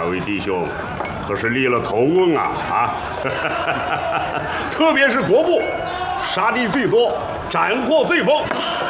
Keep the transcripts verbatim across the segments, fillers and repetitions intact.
二位弟兄可是立了头功啊啊！特别是国部，杀敌最多，斩获最丰。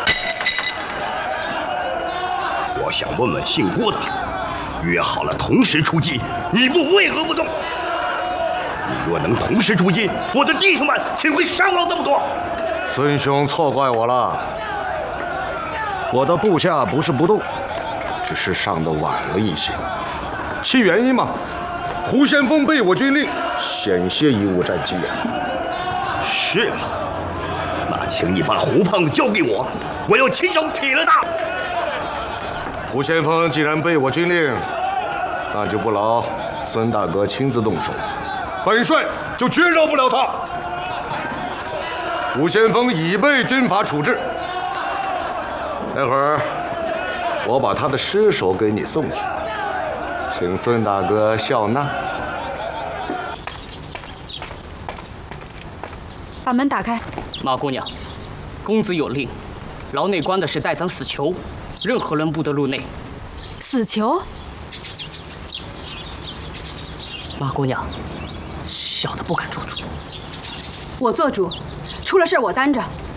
我想问问姓郭的，约好了同时出击，你部为何不动？你若能同时出击，我的弟兄们岂会伤亡这么多？ 孙兄错怪我了，我的部下不是不动，只是上得晚了一些。其原因嘛，胡先锋被我军令，险些贻误战机呀。 是吗？那请你把胡胖子交给我，我要亲手劈了他。 胡先锋既然被我军令，那就不劳孙大哥亲自动手，本帅就绝饶不了他。胡先锋已被军法处置，待会儿我把他的尸首给你送去，请孙大哥笑纳。 把门打开。 马姑娘，公子有令，牢内关的是带赃死囚，任何人不得入内。 死囚？ 马姑娘，小的不敢做主。 我做主，出了事我担着。